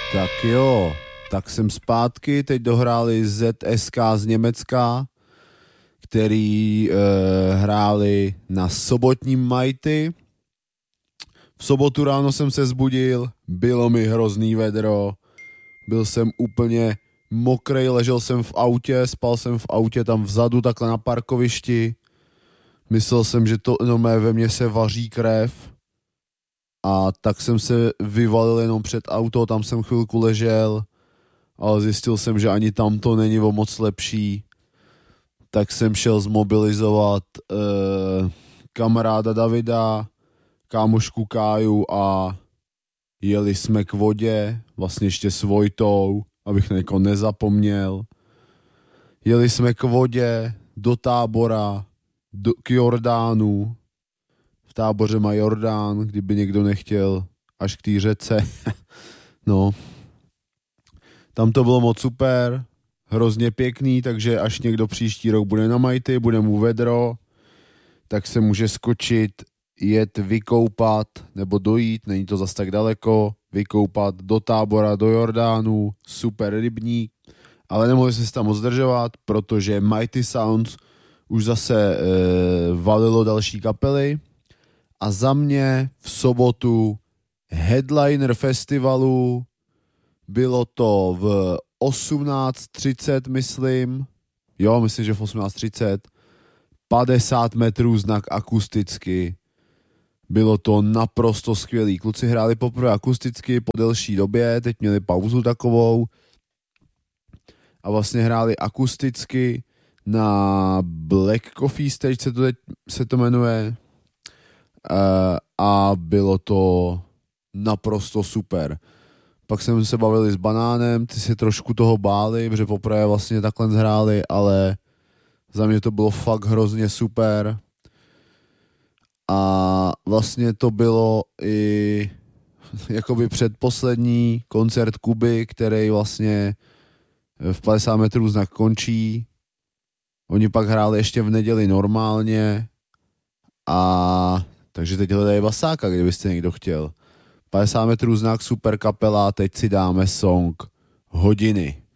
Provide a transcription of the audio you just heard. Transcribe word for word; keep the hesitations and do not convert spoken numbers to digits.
Tak jo, tak jsem zpátky, teď dohráli Z S K z Německa, který e, hráli na sobotním Mighty. V sobotu ráno jsem se zbudil, bylo mi hrozný vedro, byl jsem úplně mokrej, ležel jsem v autě, spal jsem v autě tam vzadu, takhle na parkovišti. Myslel jsem, že to no mé ve mně se vaří krev. A tak jsem se vyvalil jenom před auto, tam jsem chvilku ležel, ale zjistil jsem, že ani tam to není o moc lepší. Tak jsem šel zmobilizovat eh, kamaráda Davida, kámošku Káju a jeli jsme k vodě, vlastně ještě s Vojtou, abych někoho nezapomněl. Jeli jsme k vodě, do Tábora, do, k Jordánu. V Táboře má Jordán, kdyby někdo nechtěl, až k té řece. No. Tam to bylo moc super, hrozně pěkný, takže až někdo příští rok bude na Mighty, bude mu vedro, tak se může skočit, jet vykoupat, nebo dojít, není to zas tak daleko, vykoupat do Tábora, do Jordánu, super rybník, ale nemohli jsme se tam moc zdržovat, protože Mighty Sounds už zase e, valilo další kapely a za mě v sobotu headliner festivalu, bylo to v osmnáct třicet, myslím, jo, myslím, že v osmnáct třicet, padesát metrů znak akusticky. Bylo to naprosto skvělý. Kluci hráli poprvé akusticky po delší době, teď měli pauzu takovou a vlastně hráli akusticky na Black Coffee Stage, se to, teď, se to jmenuje, uh, a bylo to naprosto super. Pak jsme se bavili s Banánem, ty se trošku toho báli, protože poprvé vlastně takhle hráli, ale za mě to bylo fakt hrozně super. A vlastně to bylo i jakoby předposlední koncert Kuby, který vlastně v padesát metrů znak končí. Oni pak hráli ještě v neděli normálně a takže teď hledají Vasáka, kdybyste někdo chtěl. padesát metrů znak, super kapela, teď si dáme song Hodiny.